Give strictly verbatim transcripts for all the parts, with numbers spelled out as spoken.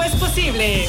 es posible.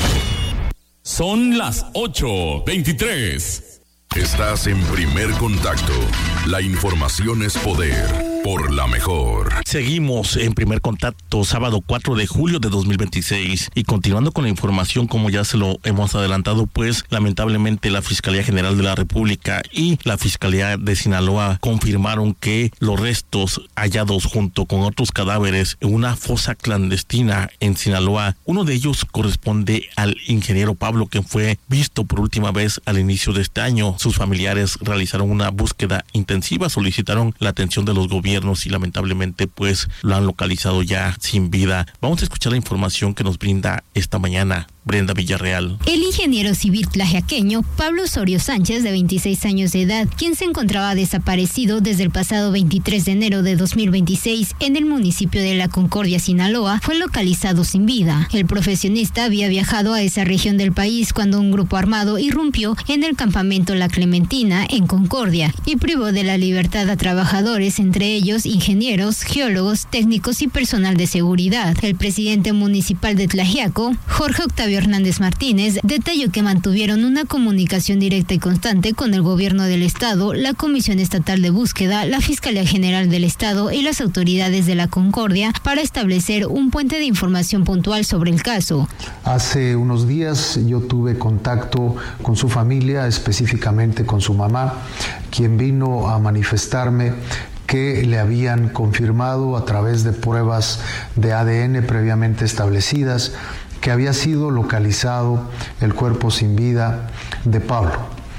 Son las ocho veintitrés. Estás en Primer Contacto. La información es poder. Por la mejor. Seguimos en Primer Contacto, sábado cuatro de julio de dos mil veintiséis. Y continuando con la información, como ya se lo hemos adelantado, pues lamentablemente la Fiscalía General de la República y la Fiscalía de Sinaloa confirmaron que los restos hallados junto con otros cadáveres en una fosa clandestina en Sinaloa, uno de ellos corresponde al ingeniero Pablo, quien fue visto por última vez al inicio de este año. Sus familiares realizaron una búsqueda intensiva, solicitaron la atención de los gobiernos y lamentablemente pues lo han localizado ya sin vida. Vamos a escuchar la información que nos brinda esta mañana Brenda Villarreal. El ingeniero civil tlaxiaqueño Pablo Osorio Sánchez, de veintiséis años de edad, quien se encontraba desaparecido desde el pasado veintitrés de enero de dos mil veintiséis en el municipio de La Concordia, Sinaloa, fue localizado sin vida. El profesionista había viajado a esa región del país cuando un grupo armado irrumpió en el campamento La Clementina en Concordia y privó de la libertad a trabajadores, entre ellos ingenieros, geólogos, técnicos y personal de seguridad. El presidente municipal de Tlaxiaco, Jorge Octavio Hernández Martínez, detalló que mantuvieron una comunicación directa y constante con el gobierno del estado, la Comisión Estatal de Búsqueda, la Fiscalía General del Estado y las autoridades de La Concordia para establecer un puente de información puntual sobre el caso. Hace unos días yo tuve contacto con su familia, específicamente con su mamá, quien vino a manifestarme que le habían confirmado a través de pruebas de A D N previamente establecidas que había sido localizado el cuerpo sin vida de Pablo.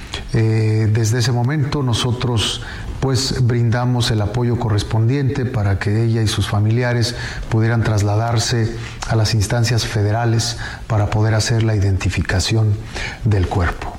Eh, desde ese momento nosotros pues brindamos el apoyo correspondiente para que ella y sus familiares pudieran trasladarse a las instancias federales para poder hacer la identificación del cuerpo.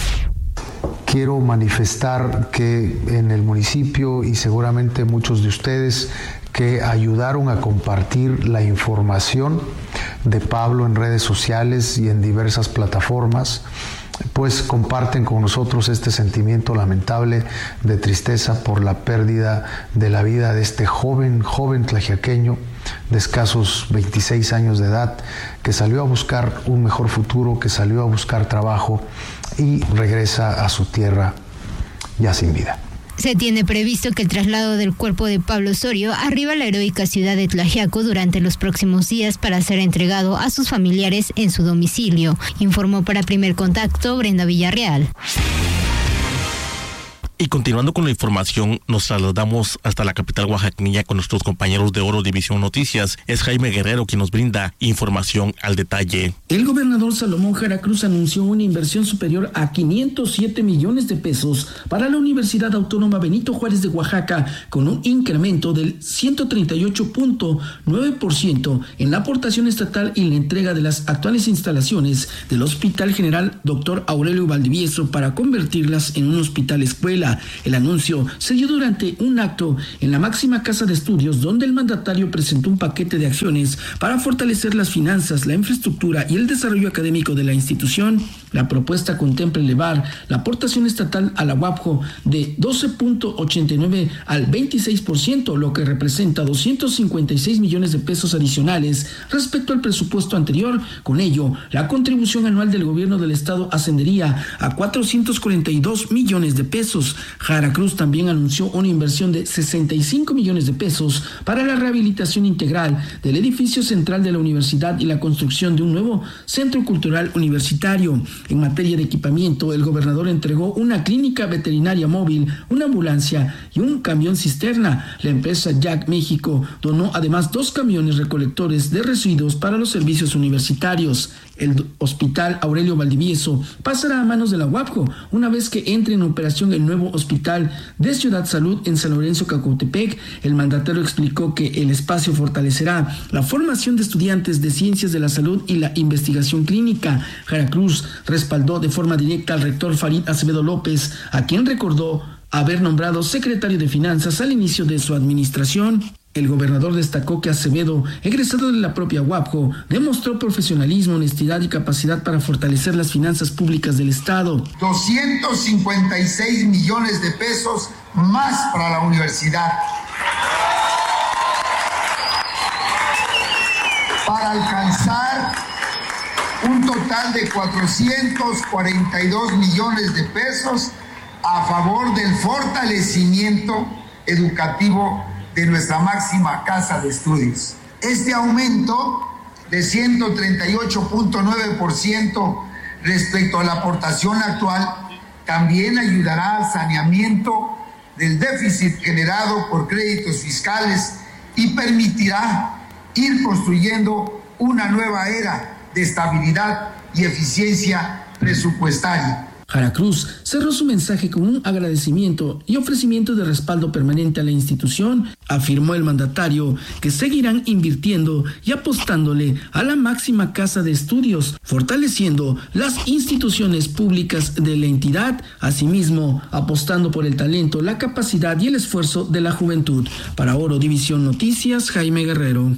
Quiero manifestar que en el municipio y seguramente muchos de ustedes que ayudaron a compartir la información de Pablo en redes sociales y en diversas plataformas, pues comparten con nosotros este sentimiento lamentable de tristeza por la pérdida de la vida de este joven, joven tlaxiaqueño de escasos veintiséis años de edad, que salió a buscar un mejor futuro, que salió a buscar trabajo y regresa a su tierra ya sin vida. Se tiene previsto que el traslado del cuerpo de Pablo Osorio arriba a la heroica ciudad de Tlaxiaco durante los próximos días para ser entregado a sus familiares en su domicilio, informó para Primer Contacto Brenda Villarreal. Y continuando con la información, nos trasladamos hasta la capital oaxaqueña con nuestros compañeros de Oro División Noticias. Es Jaime Guerrero quien nos brinda información al detalle. El gobernador Salomón Jara Cruz anunció una inversión superior a quinientos siete millones de pesos para la Universidad Autónoma Benito Juárez de Oaxaca, con un incremento del ciento treinta y ocho punto nueve por ciento en la aportación estatal y la entrega de las actuales instalaciones del Hospital General Doctor Aurelio Valdivieso para convertirlas en un hospital escuela. El anuncio se dio durante un acto en la máxima casa de estudios, donde el mandatario presentó un paquete de acciones para fortalecer las finanzas, la infraestructura y el desarrollo académico de la institución. La propuesta contempla elevar la aportación estatal a la UAPJO de doce punto ochenta y nueve al veintiséis por ciento, lo que representa doscientos cincuenta y seis millones de pesos adicionales respecto al presupuesto anterior. Con ello, la contribución anual del gobierno del estado ascendería a cuatrocientos cuarenta y dos millones de pesos. Jara Cruz también anunció una inversión de sesenta y cinco millones de pesos para la rehabilitación integral del edificio central de la universidad y la construcción de un nuevo centro cultural universitario. En materia de equipamiento, el gobernador entregó una clínica veterinaria móvil, una ambulancia y un camión cisterna. La empresa Jack México donó además dos camiones recolectores de residuos para los servicios universitarios. El Hospital Aurelio Valdivieso pasará a manos de la UAPJO una vez que entre en operación el nuevo Hospital de Ciudad Salud en San Lorenzo, Cacautepec. El mandatario explicó que el espacio fortalecerá la formación de estudiantes de ciencias de la salud y la investigación clínica. Jara Cruz respaldó de forma directa al rector Farid Acevedo López, a quien recordó haber nombrado secretario de Finanzas al inicio de su administración. El gobernador destacó que Acevedo, egresado de la propia UAPJO, demostró profesionalismo, honestidad y capacidad para fortalecer las finanzas públicas del Estado. doscientos cincuenta y seis millones de pesos más para la universidad, para alcanzar un total de cuatrocientos cuarenta y dos millones de pesos a favor del fortalecimiento educativo de nuestra máxima casa de estudios. Este aumento de ciento treinta y ocho punto nueve por ciento respecto a la aportación actual también ayudará al saneamiento del déficit generado por créditos fiscales y permitirá ir construyendo una nueva era de estabilidad y eficiencia presupuestaria. Jara Cruz cerró su mensaje con un agradecimiento y ofrecimiento de respaldo permanente a la institución. Afirmó el mandatario que seguirán invirtiendo y apostándole a la máxima casa de estudios, fortaleciendo las instituciones públicas de la entidad, asimismo apostando por el talento, la capacidad y el esfuerzo de la juventud. Para Oro División Noticias, Jaime Guerrero.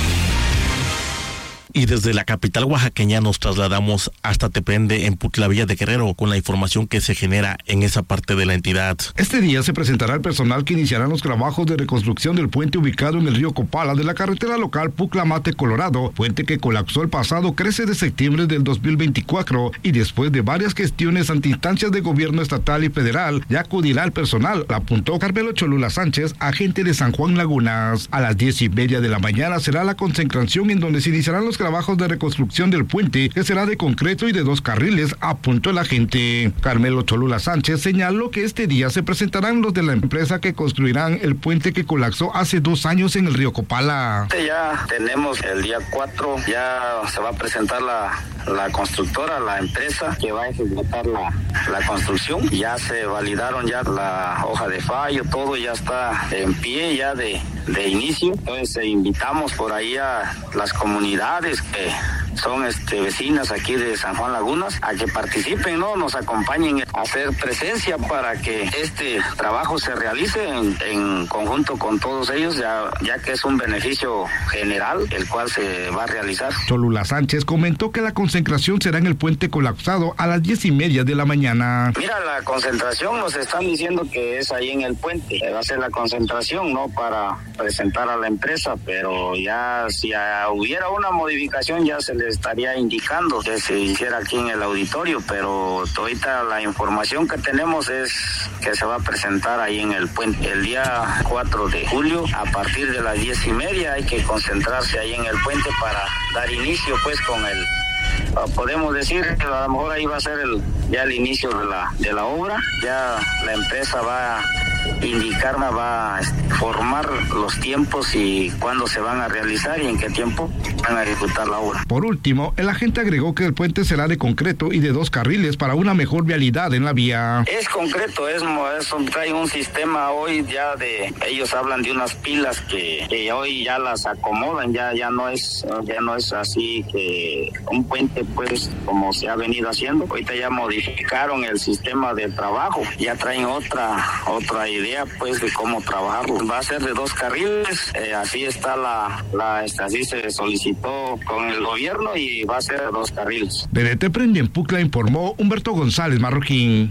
Y desde la capital oaxaqueña nos trasladamos hasta Tepende, en Putla Villa de Guerrero, con la información que se genera en esa parte de la entidad. Este día se presentará el personal que iniciará los trabajos de reconstrucción del puente ubicado en el río Copala de la carretera local Pucla-Mate, Colorado, puente que colapsó el pasado trece de septiembre del dos mil veinticuatro, y después de varias gestiones ante instancias de gobierno estatal y federal, ya acudirá el personal, apuntó Carmelo Cholula Sánchez, agente de San Juan Lagunas. A las diez y media de la mañana será la concentración en donde se iniciarán los trabajos de reconstrucción del puente, que será de concreto y de dos carriles, apuntó el agente. Carmelo Cholula Sánchez señaló que este día se presentarán los de la empresa que construirán el puente que colapsó hace dos años en el río Copala. Ya tenemos el día cuatro, ya se va a presentar la, la constructora, la empresa que va a ejecutar la, la construcción. Ya se validaron ya la hoja de fallo, todo ya está en pie ya de, de inicio. Entonces invitamos por ahí a las comunidades que son este, vecinas aquí de San Juan Lagunas a que participen, ¿no? Nos acompañen a hacer presencia para que este trabajo se realice en, en conjunto con todos ellos, ya, ya que es un beneficio general el cual se va a realizar. Cholula Sánchez comentó que la concentración será en el puente colapsado a las diez y media de la mañana. Mira, la concentración nos están diciendo que es ahí en el puente, va a ser la concentración, ¿no? Para presentar a la empresa, pero ya si hubiera una modificación ya se le estaría indicando que se hiciera aquí en el auditorio, pero ahorita la información que tenemos es que se va a presentar ahí en el puente el día cuatro de julio a partir de las diez y media. Hay que concentrarse ahí en el puente para dar inicio pues con el, podemos decir que a lo mejor ahí va a ser el, ya el inicio de la, de la obra. Ya la empresa va a indicarme, va a formar los tiempos y cuándo se van a realizar y en qué tiempo van a ejecutar la obra. Por último, el agente agregó que el puente será de concreto y de dos carriles para una mejor vialidad en la vía. Es concreto, es, es trae un sistema hoy ya de, ellos hablan de unas pilas que, que hoy ya las acomodan, ya ya no es ya no es así que un puente pues como se ha venido haciendo. Ahorita ya modificaron el sistema de trabajo, ya traen otra otra idea pues de cómo trabajarlo. Va a ser de dos carriles, eh, así está la, la así se solicitó con el gobierno y va a ser de dos carriles. Desde Tepende en Pucla informó Humberto González Marroquín.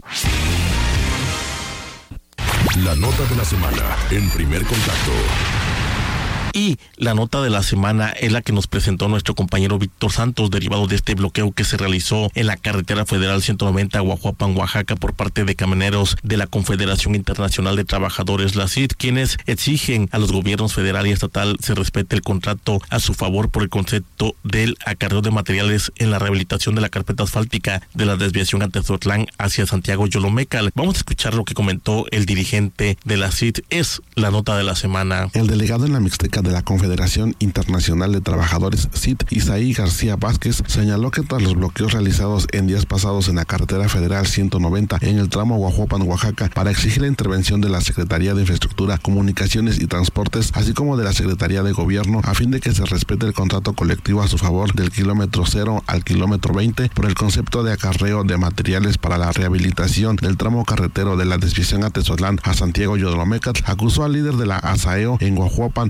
La nota de la semana en Primer Contacto. Y la nota de la semana es la que nos presentó nuestro compañero Víctor Santos, derivado de este bloqueo que se realizó en la carretera federal ciento noventa Guajuapan, Oaxaca, por parte de camioneros de la Confederación Internacional de Trabajadores, la C I T, quienes exigen a los gobiernos federal y estatal se respete el contrato a su favor por el concepto del acarreo de materiales en la rehabilitación de la carpeta asfáltica de la desviación ante Zotlán hacia Santiago Yolomecal. Vamos a escuchar lo que comentó el dirigente de la C I T. Es la nota de la semana. El delegado en la Mixteca de la Confederación Internacional de Trabajadores, C I T, Isaí García Vázquez, señaló que tras los bloqueos realizados en días pasados en la carretera federal ciento noventa en el tramo Guajuapan, Oaxaca, para exigir la intervención de la Secretaría de Infraestructura, Comunicaciones y Transportes, así como de la Secretaría de Gobierno, a fin de que se respete el contrato colectivo a su favor del kilómetro cero al kilómetro veinte por el concepto de acarreo de materiales para la rehabilitación del tramo carretero de la desviación a Tezotlán a Santiago Yolomecal, acusó al líder de la ASAEO en Guajuapan, Gerardo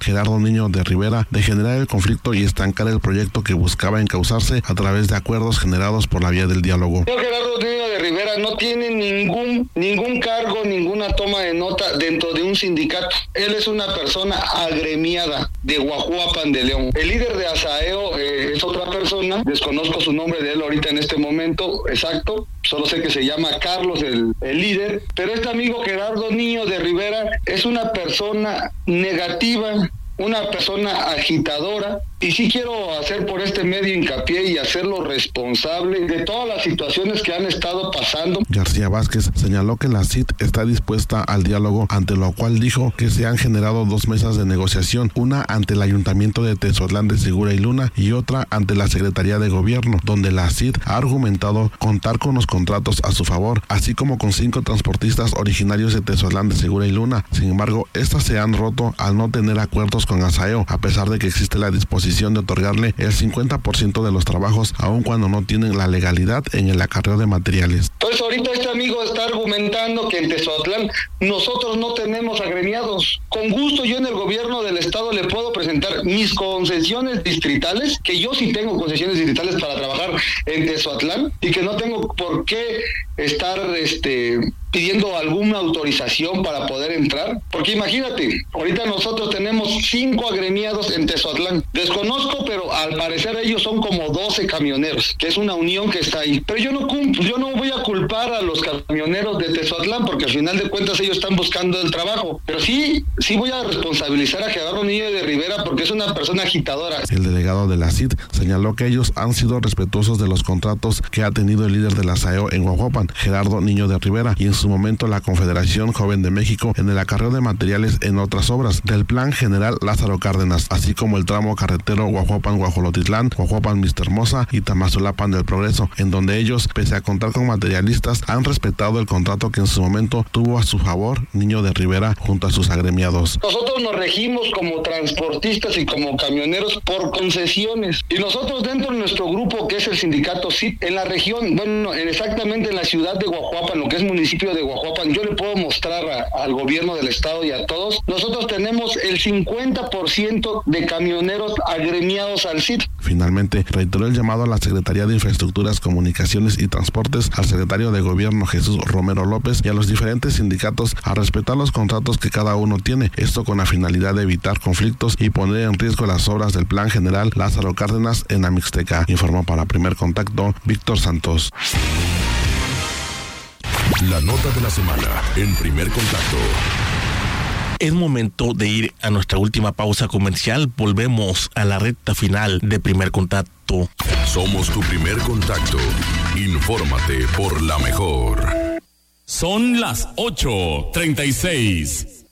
Niño de Rivera de generar el conflicto y estancar el proyecto que buscaba encauzarse a través de acuerdos generados por la vía del diálogo. Señor Gerardo Niño de Rivera no tiene ningún, ningún cargo, ninguna toma de nota dentro de un sindicato. Él es una persona agremiada de Guajuapan de León. El líder de Asaeo eh, es otra persona, desconozco su nombre de él ahorita en este momento exacto, solo sé que se llama Carlos el, el líder, pero este amigo Gerardo Niño de Rivera es una persona negativa, una persona agitadora, y sí quiero hacer por este medio hincapié y hacerlo responsable de todas las situaciones que han estado pasando. García Vázquez señaló que la C I T está dispuesta al diálogo, ante lo cual dijo que se han generado dos mesas de negociación, una ante el Ayuntamiento de Tezotlán de Segura y Luna y otra ante la Secretaría de Gobierno, donde la C I T ha argumentado contar con los contratos a su favor, así como con cinco transportistas originarios de Tezotlán de Segura y Luna. Sin embargo, estas se han roto al no tener acuerdos con Asaeo, a pesar de que existe la disposición de otorgarle el cincuenta por ciento de los trabajos, aun cuando no tienen la legalidad en el acarreo de materiales. Pues ahorita este amigo está argumentando que en Tezotlán nosotros no tenemos agremiados. Con gusto yo en el gobierno del estado le puedo presentar mis concesiones distritales, que yo sí tengo concesiones distritales para trabajar en Tezotlán y que no tengo por qué estar este pidiendo alguna autorización para poder entrar, porque imagínate, ahorita nosotros tenemos cinco agremiados en Tezotlán, desconozco, pero al parecer ellos son como doce camioneros, que es una unión que está ahí, pero yo no cumplo, yo no voy a culpar a los camioneros de Tezotlán, porque al final de cuentas ellos están buscando el trabajo, pero sí, sí voy a responsabilizar a Gerardo Niño de Rivera, porque es una persona agitadora. El delegado de la C I T señaló que ellos han sido respetuosos de los contratos que ha tenido el líder de la Asaeo en Guajuapan, Gerardo Niño de Rivera, y en su momento la Confederación Joven de México en el acarreo de materiales en otras obras del Plan General Lázaro Cárdenas, así como el tramo carretero Guajuapan-Guajolotitlán, Guajuapan-Vista Hermosa y Tamazulapan del Progreso, en donde ellos, pese a contar con materialistas, han respetado el contrato que en su momento tuvo a su favor Niño de Rivera junto a sus agremiados. Nosotros nos regimos como transportistas y como camioneros por concesiones, y nosotros dentro de nuestro grupo, que es el sindicato C I T, en la región, bueno, en exactamente en la ciudad de Guajuapan, lo que es municipio de Guajuapan, yo le puedo mostrar a, al gobierno del estado y a todos, nosotros tenemos el cincuenta por ciento de camioneros agremiados al C I T. Finalmente, reiteró el llamado a la Secretaría de Infraestructuras, Comunicaciones y Transportes, al secretario de Gobierno Jesús Romero López y a los diferentes sindicatos a respetar los contratos que cada uno tiene, esto con la finalidad de evitar conflictos y poner en riesgo las obras del Plan General Lázaro Cárdenas en Amixteca. Informó para Primer Contacto, Víctor Santos. La nota de la semana en Primer Contacto. Es momento de ir a nuestra última pausa comercial. Volvemos a la recta final de Primer Contacto. Somos tu primer contacto. Infórmate por la mejor. Son las ocho treinta y seis.